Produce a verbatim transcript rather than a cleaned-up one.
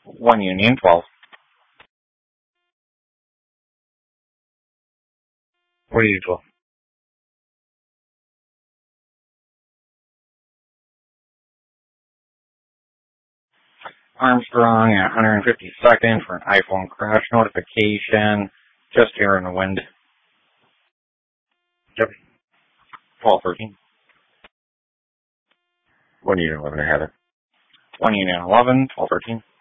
one Union, twelve. What do you do, twelve? Armstrong at one hundred fifty-second for an iPhone crash notification. Just here in the wind. Yep. twelve thirteen. one Union, eleven ahead. one Union, eleven, twelve thirteen.